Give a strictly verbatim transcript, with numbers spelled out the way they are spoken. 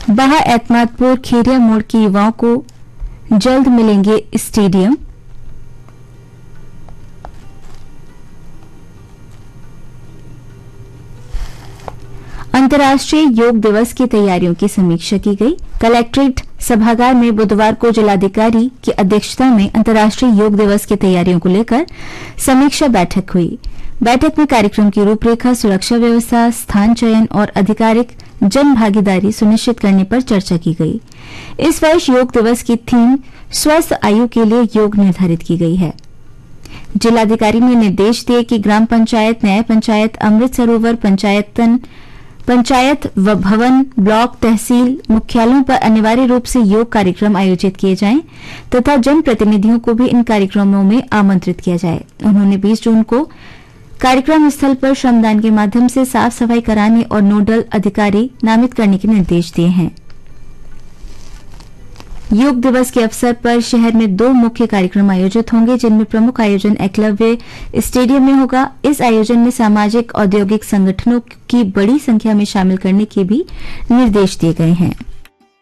बाहा एतमादपुर खेरिया मोड़ के युवाओं को जल्द मिलेंगे स्टेडियम। अंतर्राष्ट्रीय योग दिवस की तैयारियों की समीक्षा की गई। कलेक्ट्रेट सभागार में बुधवार को जिलाधिकारी की अध्यक्षता में अंतर्राष्ट्रीय योग दिवस की तैयारियों को लेकर समीक्षा बैठक हुई। बैठक में कार्यक्रम की रूपरेखा, सुरक्षा व्यवस्था, स्थान चयन और आधिकारिक जन भागीदारी सुनिश्चित करने पर चर्चा की गई। इस वर्ष योग दिवस की थीम स्वस्थ आयु के लिए योग निर्धारित की गई है। जिलाधिकारी ने निर्देश दिए कि ग्राम पंचायत, न्याय पंचायत, अमृत सरोवर पंचायतन पंचायत व भवन, ब्लॉक, तहसील मुख्यालयों पर अनिवार्य रूप से योग कार्यक्रम आयोजित किए जाएं तथा जनप्रतिनिधियों को भी इन कार्यक्रमों में आमंत्रित किया जाए। उन्होंने बीस जून को कार्यक्रम स्थल पर श्रमदान के माध्यम से साफ सफाई कराने और नोडल अधिकारी नामित करने के निर्देश दिए हैं। योग दिवस के अवसर पर शहर में दो मुख्य कार्यक्रम आयोजित होंगे, जिनमें प्रमुख आयोजन एकलव्य स्टेडियम में होगा। इस आयोजन में सामाजिक औद्योगिक संगठनों की बड़ी संख्या में शामिल करने के भी निर्देश दिए गए हैं।